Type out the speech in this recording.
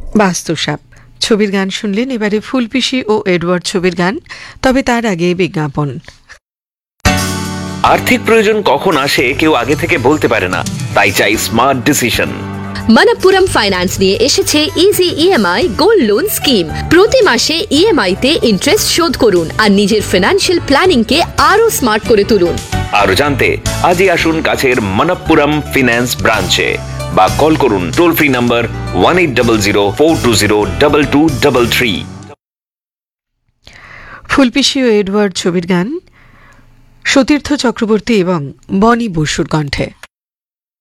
বাস্তুসাপ ছবির গান শুনলেন। এবারে ফুলপিসি ও এডওয়ার্ড ছবির গান, তবে তার আগে বিজ্ঞাপন। আর্থিক প্রয়োজন কখন আসে কেউ আগে থেকে বলতে পারে না, তাই চাই স্মার্ট ডিসিশন। মনপ্পুরম ফাইন্যান্স নিয়ে এসেছে easy EMI gold loan scheme. প্রতি মাসে ইএমআই তে ইন্টারেস্ট শোধ করুন আর নিজের ফিনান্সিয়াল প্ল্যানিং কে আরো স্মার্ট করে তুলুন। আরো জানতে আজই আসুন কাছের মনপ্পুরম ফিন্যান্স ব্রাঞ্চে বা কল করুন টোল ফ্রি নাম্বার 1800-420-2233। ফুলপিসি ও এডওয়ার্ড ছবির গান সতীর্থ চক্রবর্তী এবং বনি বসুর কণ্ঠে।